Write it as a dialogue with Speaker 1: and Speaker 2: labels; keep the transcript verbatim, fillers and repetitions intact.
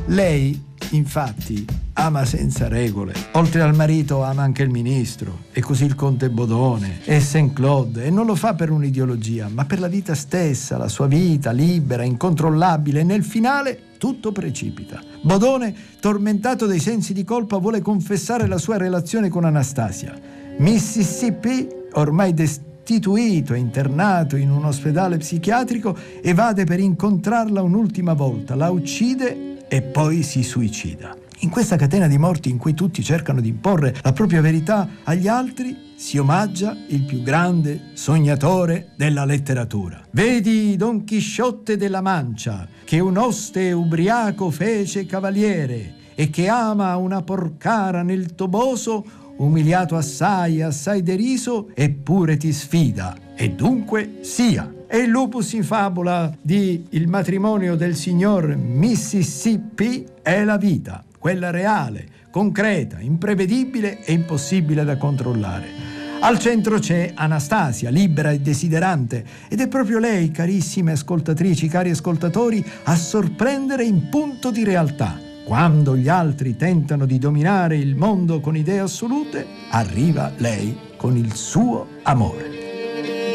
Speaker 1: Lei, infatti, ama senza regole. Oltre al marito ama anche il ministro, e così il conte Bodone e Saint-Claude, e non lo fa per un'ideologia, ma per la vita stessa, la sua vita libera, incontrollabile, e nel finale tutto precipita. Bodone, tormentato dai sensi di colpa, vuole confessare la sua relazione con Anastasia. Mississippi, ormai destituito e internato in un ospedale psichiatrico, evade per incontrarla un'ultima volta, la uccide e poi si suicida. In questa catena di morti in cui tutti cercano di imporre la propria verità agli altri, si omaggia il più grande sognatore della letteratura. Vedi Don Chisciotte della Mancia, che un oste ubriaco fece cavaliere e che ama una porcara nel Toboso, umiliato assai, assai deriso, eppure ti sfida, e dunque sia. E il lupus in fabula di Il matrimonio del signor Mississippi è la vita, quella reale, concreta, imprevedibile e impossibile da controllare. Al centro c'è Anastasia, libera e desiderante, ed è proprio lei, carissime ascoltatrici, cari ascoltatori, a sorprendere in punto di realtà. Quando gli altri tentano di dominare il mondo con idee assolute, arriva lei con il suo amore.